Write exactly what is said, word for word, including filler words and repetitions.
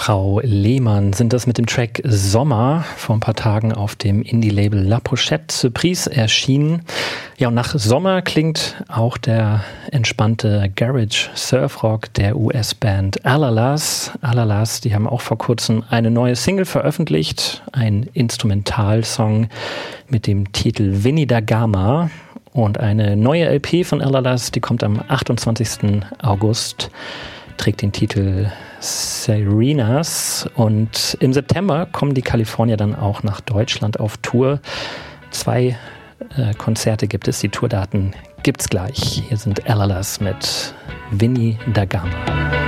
Frau Lehmann sind das mit dem Track Sommer vor ein paar Tagen auf dem Indie-Label La Pochette Surprise erschienen. Ja, und nach Sommer klingt auch der entspannte Garage-Surfrock der U S-Band Alalas. Alalas, die haben auch vor kurzem eine neue Single veröffentlicht, ein Instrumentalsong mit dem Titel Vinny da Gama. Und eine neue L P von Alalas, die kommt am achtundzwanzigsten August, trägt den Titel Serenas, und im September kommen die Kalifornier dann auch nach Deutschland auf Tour. Zwei äh, Konzerte gibt es, die Tourdaten gibt's gleich. Hier sind Alalas mit Vinny da Gama.